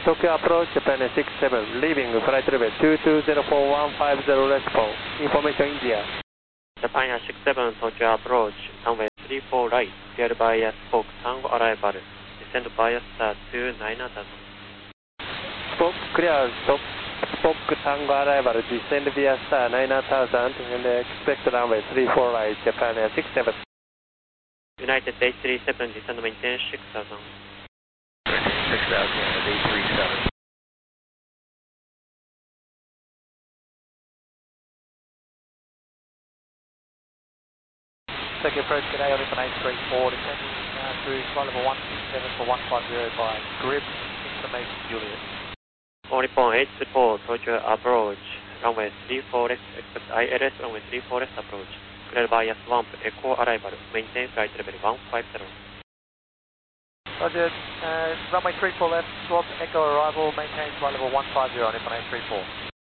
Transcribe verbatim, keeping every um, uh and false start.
Tokyo approach, Japan six seven, leaving flight level two two zero four one five zero response. Information India. Japan six seven, Tokyo approach, runway three four right, cleared by Spoke Tango arrival, descend via star two nine thousand. Spoke clear, stop. Spoke Tango arrival, descend via star nine thousand, and expect runway three four right, Japan six seven. United eight three seven, descend maintain six thousand. six thousand at eight three seven. Tokyo approach, good day, Oliphant eight three four, descending uh, through flight level one six seven for one five zero by Grib, information Juliet. Oliphant eight three four, Tokyo approach, runway three four left, expect I L S runway three four left approach, cleared by Swamp Echo arrival, maintain flight level one five zero. Roger, uh, runway three four left, Swamp Echo arrival, maintain flight level one five zero on Oliphant eight three four.